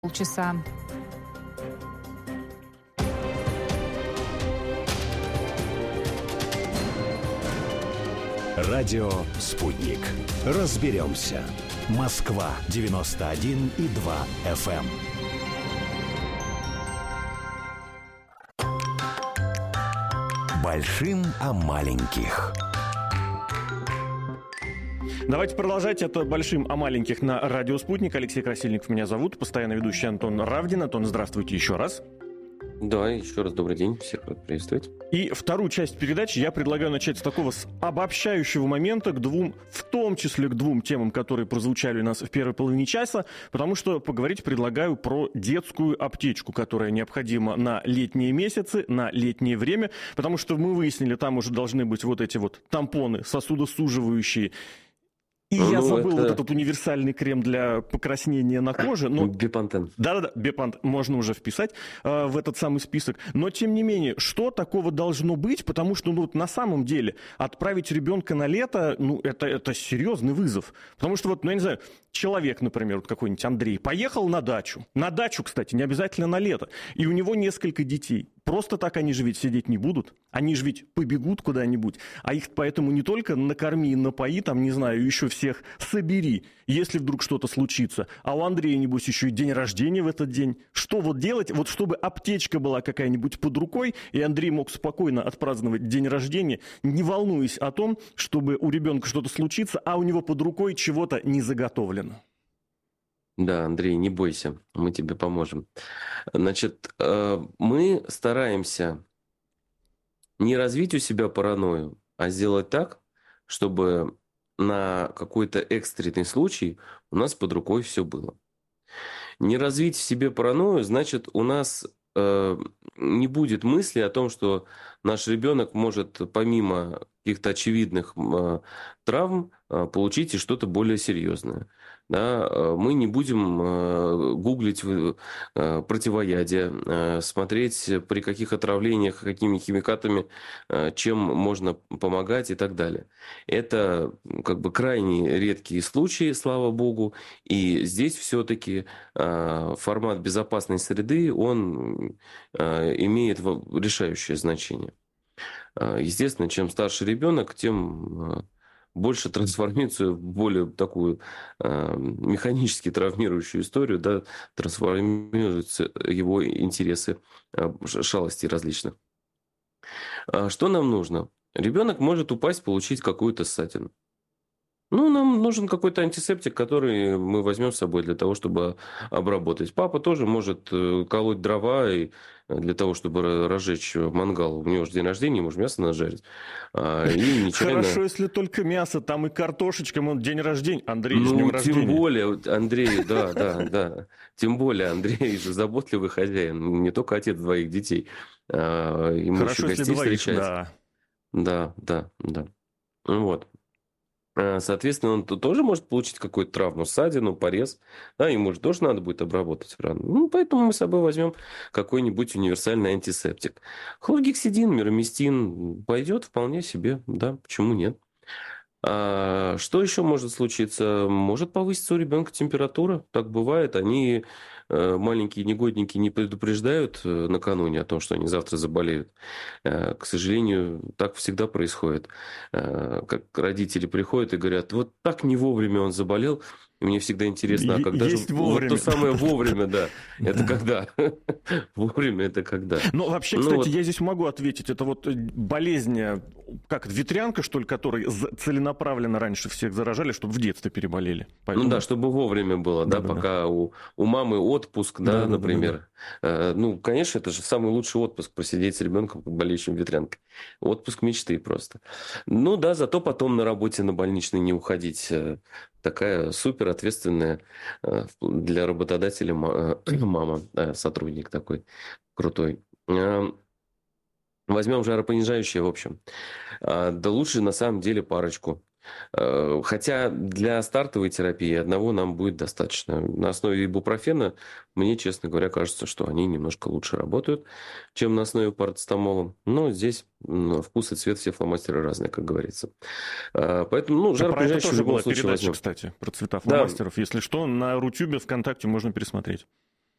Полчаса. Радио «Спутник». Разберемся. Москва, 91,2 FM. Большим о маленьких. Давайте продолжать. Это «Большим о маленьких» на радио «Спутник». Алексей Красильников меня зовут. Постоянно ведущий Антон Равдин. Антон, здравствуйте еще раз. Да, еще раз добрый день. Всех рад приветствовать. И вторую часть передачи я предлагаю начать с такого обобщающего момента в том числе к двум темам, которые прозвучали у нас в первой половине часа, потому что поговорить предлагаю про детскую аптечку, которая необходима на летние месяцы, на летнее время, потому что мы выяснили, там уже должны быть вот эти вот тампоны сосудосуживающие. И я забыл вот этот универсальный крем для покраснения на коже. Бепантен. Да-да-да, Бепантен можно уже вписать в этот самый список. Но, тем не менее, что такого должно быть? Потому что на самом деле отправить ребенка на лето, это серьезный вызов. Потому что я не знаю, человек, например, вот какой-нибудь Андрей, поехал на дачу. На дачу, кстати, не обязательно на лето. И у него несколько детей. Просто так они же ведь сидеть не будут. Они же ведь побегут куда-нибудь. А их поэтому не только накорми, напои, не знаю, еще всех собери, если вдруг что-то случится. А у Андрея, небось, еще и день рождения в этот день. Что делать? Чтобы аптечка была какая-нибудь под рукой, и Андрей мог спокойно отпраздновать день рождения, не волнуясь о том, чтобы у ребенка что-то случится, а у него под рукой чего-то не заготовлено. Да, Андрей, не бойся, мы тебе поможем. Значит, мы стараемся не развить у себя паранойю, а сделать так, чтобы на какой-то экстренный случай у нас под рукой все было. Не развить в себе паранойю, значит, у нас не будет мысли о том, что наш ребенок может помимо каких-то очевидных травм получить и что-то более серьезное. Да? Мы не будем гуглить противоядие, смотреть, при каких отравлениях, какими химикатами, чем можно помогать и так далее. Это крайне редкие случаи, слава богу, и здесь все-таки формат безопасной среды, он имеет решающее значение. Естественно, чем старше ребенок, тем больше трансформируется в более такую механически травмирующую историю, да, трансформируются его интересы, шалостей различных. Что нам нужно? Ребенок может упасть, получить какую-то ссадину. Нам нужен какой-то антисептик, который мы возьмем с собой для того, чтобы обработать. Папа тоже может колоть дрова и для того, чтобы разжечь мангал. У него же день рождения, может мясо нажарить. Хорошо, если только мясо, там и картошечка, день рождения. Андрей, с днем рождения. Тем более, Андрей, да. Тем более, Андрей же заботливый хозяин, не только отец двоих детей. Ему хорошо, еще если гостей двоих, да. Вот. Соответственно, он тоже может получить какую-то травму, ссадину, порез. Да, ему же тоже надо будет обработать рану. Поэтому мы с собой возьмем какой-нибудь универсальный антисептик. Хлоргексидин, мироместин пойдет вполне себе. Да, почему нет? Что еще может случиться? Может повыситься у ребенка температура. Так бывает. Они, маленькие негодники, не предупреждают накануне о том, что они завтра заболеют. К сожалению, так всегда происходит. Как родители приходят и говорят, вот так не вовремя он заболел. И мне всегда интересно, а когда есть же... вовремя. Вот то самое вовремя, да. Это когда? Вовремя это когда? Вообще, кстати, я здесь могу ответить. Это болезнь, ветрянка, что ли, которой целенаправленно раньше всех заражали, чтобы в детстве переболели. Поэтому... чтобы вовремя было, пока у мамы отпуск, например. Конечно, это же самый лучший отпуск, посидеть с ребенком, болеющим ветрянкой. Отпуск мечты просто. Зато потом на работе на больничный не уходить. Такая супер ответственная для работодателя мама, сотрудник такой крутой. Возьмем жаропонижающее, в общем. Да лучше на самом деле парочку. Хотя для стартовой терапии одного нам будет достаточно. На основе ибупрофена, мне, честно говоря, кажется, что они немножко лучше работают, чем на основе парацетамола. Но здесь вкус и цвет все фломастеры разные, как говорится. Поэтому, жаропонижающий в любом случае возьмем. Кстати, про цвета фломастеров. Да. Если что, на Рутюбе, ВКонтакте можно пересмотреть.